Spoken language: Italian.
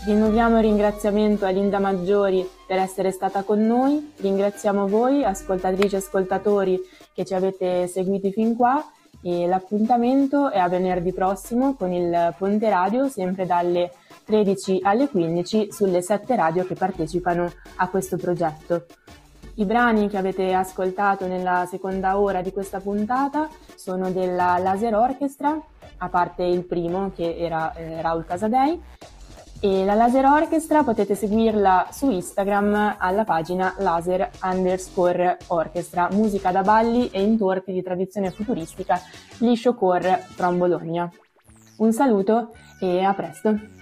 Rinnoviamo il ringraziamento a Linda Maggiori per essere stata con noi, ringraziamo voi ascoltatrici e ascoltatori che ci avete seguiti fin qua e l'appuntamento è a venerdì prossimo con il Ponte Radio, sempre dalle 13 alle 15 sulle 7 radio che partecipano a questo progetto. I brani che avete ascoltato nella seconda ora di questa puntata sono della Laser Orchestra, a parte il primo che era Raul Casadei, e la Laser Orchestra potete seguirla su Instagram alla pagina laser_orchestra, musica da balli e intorti di tradizione futuristica liscio core from Bologna. Un saluto e a presto!